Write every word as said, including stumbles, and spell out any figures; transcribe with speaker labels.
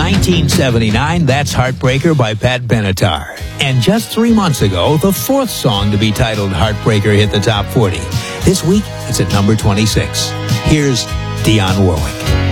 Speaker 1: nineteen seventy-nine, that's Heartbreaker by Pat Benatar. And just three months ago, the fourth song to be titled Heartbreaker hit the top forty. This week, it's at number twenty-six. Here's Dionne Warwick.